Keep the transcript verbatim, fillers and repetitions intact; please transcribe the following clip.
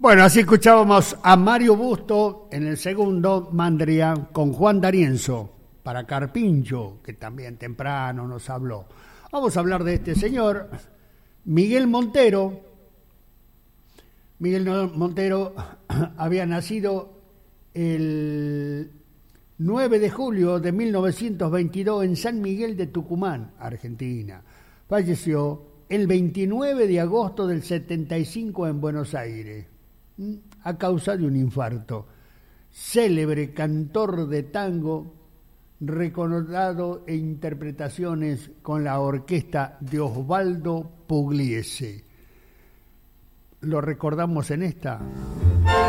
Bueno, así escuchábamos a Mario Busto en el segundo, Mandria, con Juan D'Arienzo, para Carpincho, que también temprano nos habló. Vamos a hablar de este señor, Miguel Montero. Miguel Montero había nacido el nueve de julio de mil novecientos veintidós en San Miguel de Tucumán, Argentina. Falleció el veintinueve de agosto del setenta y cinco en Buenos Aires, a causa de un infarto. Célebre cantor de tango, reconocido en interpretaciones con la orquesta de Osvaldo Pugliese. Lo recordamos en esta.